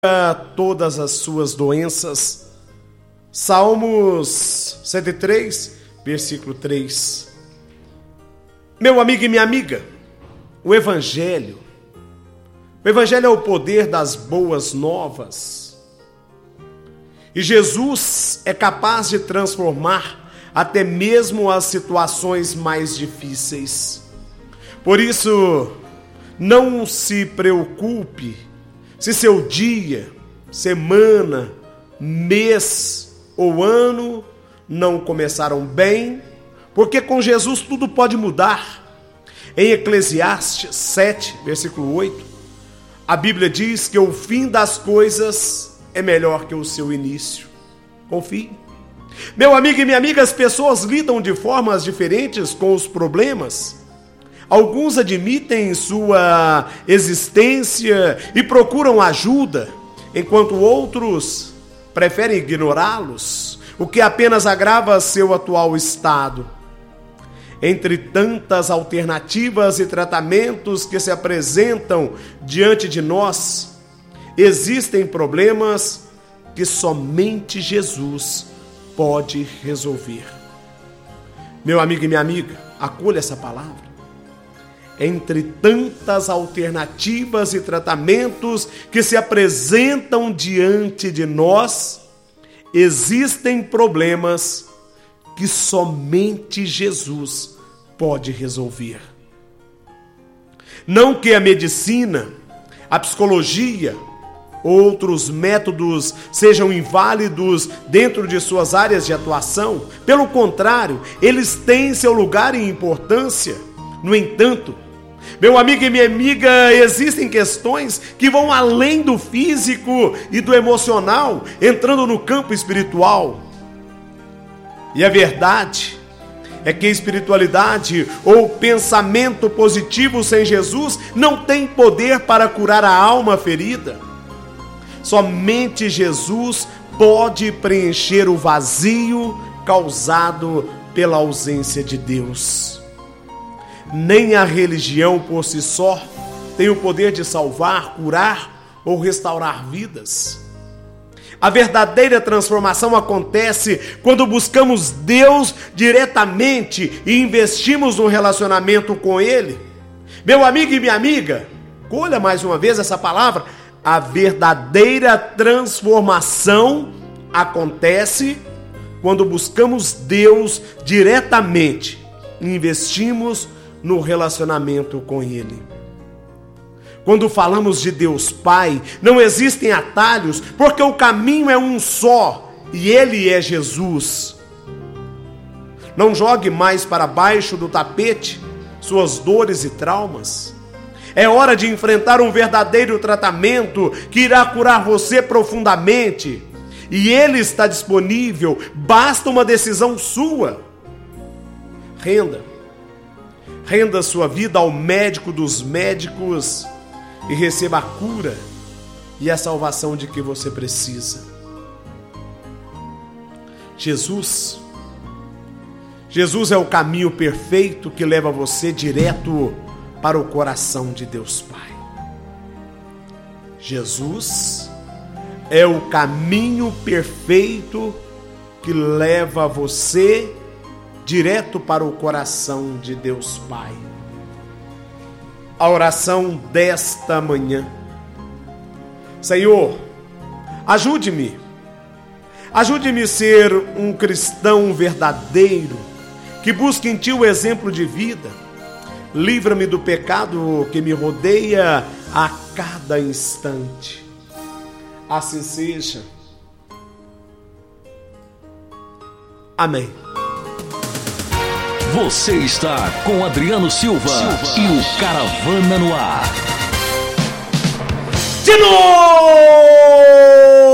todas as suas doenças. Salmos 103, versículo 3. Meu amigo e minha amiga, o Evangelho é o poder das boas novas. E Jesus é capaz de transformar até mesmo as situações mais difíceis. Por isso, não se preocupe se seu dia, semana, mês ou ano não começaram bem, porque com Jesus tudo pode mudar. Em Eclesiastes 7, versículo 8, a Bíblia diz que o fim das coisas é melhor que o seu início. Confie. Meu amigo e minha amiga, as pessoas lidam de formas diferentes com os problemas. Alguns admitem sua existência e procuram ajuda, enquanto outros preferem ignorá-los, o que apenas agrava seu atual estado. Entre tantas alternativas e tratamentos que se apresentam diante de nós, existem problemas que somente Jesus pode resolver. Meu amigo e minha amiga, acolha essa palavra. Entre tantas alternativas e tratamentos que se apresentam diante de nós, existem problemas que somente Jesus pode resolver. Não que a medicina, a psicologia, outros métodos sejam inválidos dentro de suas áreas de atuação. Pelo contrário, eles têm seu lugar e importância. No entanto, meu amigo e minha amiga, existem questões que vão além do físico e do emocional, entrando no campo espiritual. E a verdade é que espiritualidade ou pensamento positivo sem Jesus não tem poder para curar a alma ferida. Somente Jesus pode preencher o vazio causado pela ausência de Deus. Nem a religião por si só tem o poder de salvar, curar ou restaurar vidas. A verdadeira transformação acontece quando buscamos Deus diretamente e investimos no relacionamento com Ele. Meu amigo e minha amiga, colha mais uma vez essa palavra. A verdadeira transformação acontece quando buscamos Deus diretamente e investimos no relacionamento com Ele. Quando falamos de Deus Pai, não existem atalhos, porque o caminho é um só, e Ele é Jesus. Não jogue mais para baixo do tapete suas dores e traumas. É hora de enfrentar um verdadeiro tratamento que irá curar você profundamente. E Ele está disponível, basta uma decisão sua. Renda sua vida ao médico dos médicos e receba a cura e a salvação de que você precisa. Jesus é o caminho perfeito que leva você direto para o coração de Deus Pai. Jesus é o caminho perfeito que leva você direto para o coração de Deus Pai. A oração desta manhã. Senhor, ajude-me a ser um cristão verdadeiro, que busque em Ti o exemplo de vida. Livra-me do pecado que me rodeia a cada instante. Assim seja. Amém. Você está com Adriano Silva e o Caravana no Ar. De novo!